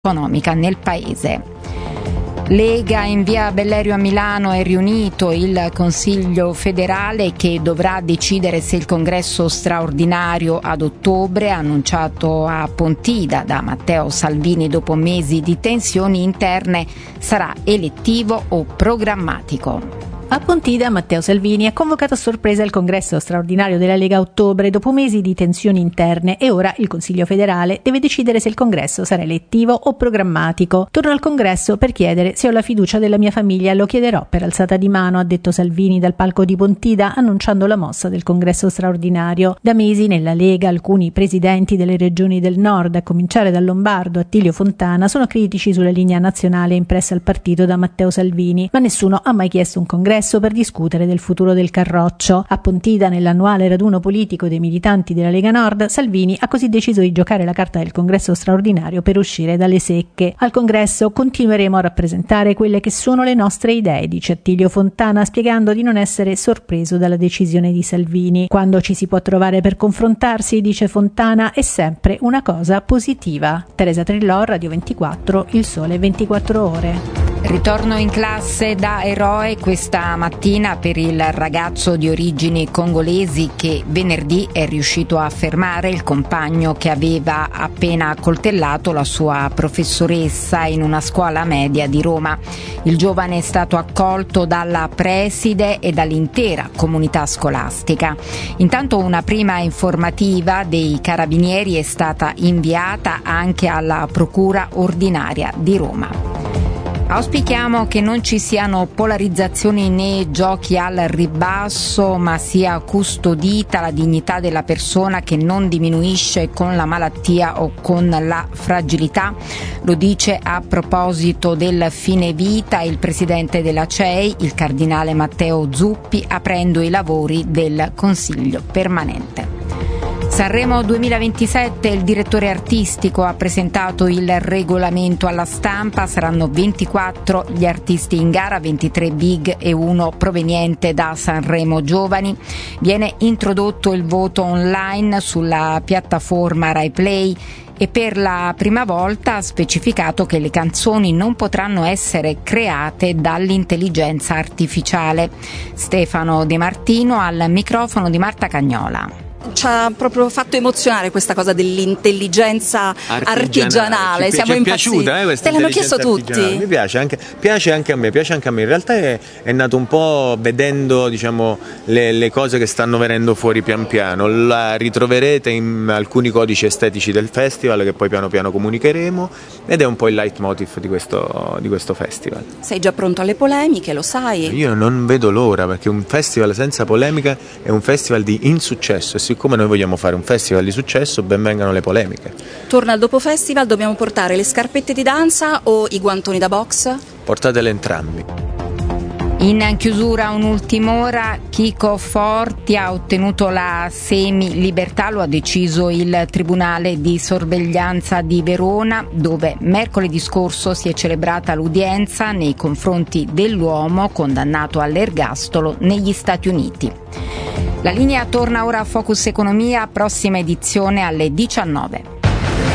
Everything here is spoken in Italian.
economica nel paese. Lega in via Bellerio a Milano è riunito il Consiglio federale che dovrà decidere se il congresso straordinario ad ottobre, annunciato a Pontida da Matteo Salvini dopo mesi di tensioni interne, sarà elettivo o programmatico. A Pontida Matteo Salvini ha convocato a sorpresa il congresso straordinario della Lega a ottobre dopo mesi di tensioni interne e ora il Consiglio federale deve decidere se il congresso sarà elettivo o programmatico. Torno al congresso per chiedere se ho la fiducia della mia famiglia, lo chiederò per alzata di mano, ha detto Salvini dal palco di Pontida annunciando la mossa del congresso straordinario. Da mesi nella Lega alcuni presidenti delle regioni del nord, a cominciare dal lombardo Attilio Fontana, sono critici sulla linea nazionale impressa al partito da Matteo Salvini, ma nessuno ha mai chiesto un congresso per discutere del futuro del Carroccio. A Pontida, nell'annuale raduno politico dei militanti della Lega Nord, Salvini ha così deciso di giocare la carta del congresso straordinario per uscire dalle secche. Al congresso continueremo a rappresentare quelle che sono le nostre idee, dice Attilio Fontana, spiegando di non essere sorpreso dalla decisione di Salvini. Quando ci si può trovare per confrontarsi, dice Fontana, è sempre una cosa positiva. Teresa Trillò, Radio 24, Il Sole 24 Ore. Ritorno in classe da eroe questa mattina per il ragazzo di origini congolesi che venerdì è riuscito a fermare il compagno che aveva appena accoltellato la sua professoressa in una scuola media di Roma. Il giovane è stato accolto dalla preside e dall'intera comunità scolastica. Intanto una prima informativa dei carabinieri è stata inviata anche alla procura ordinaria di Roma. Auspichiamo che non ci siano polarizzazioni né giochi al ribasso, ma sia custodita la dignità della persona che non diminuisce con la malattia o con la fragilità. Lo dice a proposito del fine vita il presidente della CEI, il cardinale Matteo Zuppi, aprendo i lavori del Consiglio permanente. Sanremo 2027, il direttore artistico ha presentato il regolamento alla stampa, saranno 24 gli artisti in gara, 23 big e 1 proveniente da Sanremo Giovani. Viene introdotto il voto online sulla piattaforma Rai Play e per la prima volta ha specificato che le canzoni non potranno essere create dall'intelligenza artificiale. Stefano De Martino al microfono di Marta Cagnola. Ci ha proprio fatto emozionare questa cosa dell'intelligenza artigianale. Siamo impazziti. Te l'hanno chiesto tutti. Mi piace anche a me. In realtà è nato un po' vedendo, diciamo, le cose che stanno venendo fuori pian piano. La ritroverete in alcuni codici estetici del festival che poi piano piano comunicheremo ed è un po' il leitmotiv di questo festival. Sei già pronto alle polemiche, lo sai? Io non vedo l'ora, perché un festival senza polemica è un festival di insuccesso. Siccome noi vogliamo fare un festival di successo, ben vengano le polemiche. Torna al dopo festival, dobbiamo portare le scarpette di danza o i guantoni da box? Portatele entrambi. In chiusura un'ultima ora, Chico Forti ha ottenuto la semi-libertà, lo ha deciso il Tribunale di Sorveglianza di Verona, dove mercoledì scorso si è celebrata l'udienza nei confronti dell'uomo condannato all'ergastolo negli Stati Uniti. La linea torna ora a Focus Economia, prossima edizione alle 19.